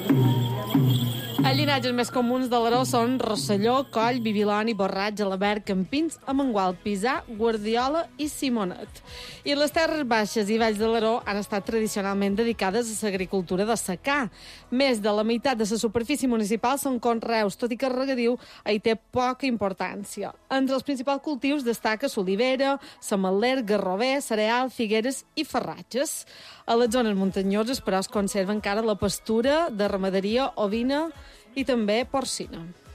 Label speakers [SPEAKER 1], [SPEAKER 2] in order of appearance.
[SPEAKER 1] Els llinatges més comuns de l'Aró són Rosselló, Coll, Bibiloni, Borraig, Gelabert, Campins, Amengual, Pisà, Guardiola i Simonet. I les terres baixes i valls de l'Aró han estat tradicionalment dedicades a l'agricultura de secà. Més de la meitat de la superfície municipal són conreus, tot i que el regadiu hi té poca importància. Entre els principals cultius destaca l'olivera, l'ametler, garrover, cereal, figueres i farratges. A les zones muntanyoses, però, es conserva encara la pastura de ramaderia ovina i també porcina.